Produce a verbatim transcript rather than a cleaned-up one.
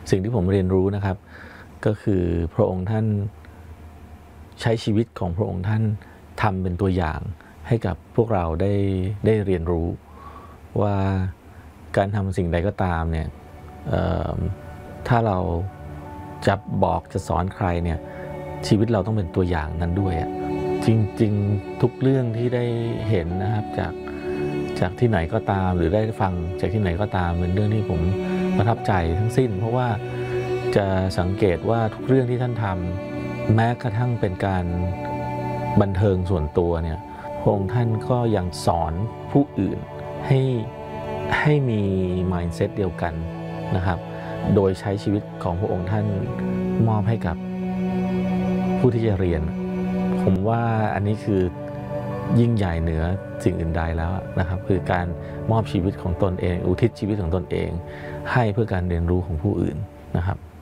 สิ่งที่ผมเรียนรู้นะครับก็คือพระองค์ท่านใช้ชีวิตของพระองค์ท่านทำเป็นตัวอย่างให้กับพวกเราได้ได้เรียนรู้ว่าการทำสิ่งใดก็ตามเนี่ยถ้าเราจะบอกจะสอนใครเนี่ยชีวิตเราต้องเป็นตัวอย่างนั้นด้วยจริงๆทุกเรื่องที่ได้เห็นนะครับจากจากที่ไหนก็ตามหรือได้ฟังจากที่ไหนก็ตามเป็นเรื่องที่ผมประทับใจทั้งสิ้นเพราะว่าจะสังเกตว่าทุกเรื่องที่ท่านทำแม้กระทั่งเป็นการบันเทิงส่วนตัวเนี่ยพระองค์ท่านก็ยังสอนผู้อื่นให้ให้มี mindset เดียวกันนะครับโดยใช้ชีวิตของพระองค์ท่านมอบให้กับผู้ที่จะเรียนผมว่าอันนี้คือยิ่งใหญ่เหนือสิ่งอื่นใดแล้วนะครับคือการมอบชีวิตของตนเองอุทิศชีวิตของตนเองให้เพื่อการเรียนรู้ของผู้อื่นนะครับ